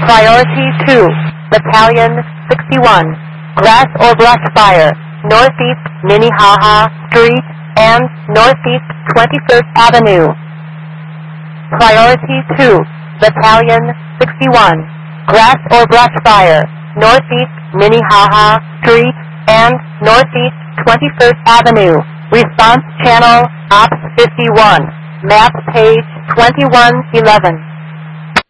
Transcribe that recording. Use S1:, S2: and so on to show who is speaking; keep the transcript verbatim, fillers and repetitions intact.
S1: Priority two, Battalion sixty-one, grass or brush fire, Northeast Minnehaha Street and Northeast twenty-first Avenue. Priority two, Battalion sixty-one, grass or brush fire, Northeast Minnehaha Street and Northeast twenty-first Avenue. Response channel, Ops fifty-one, map page twenty-one eleven.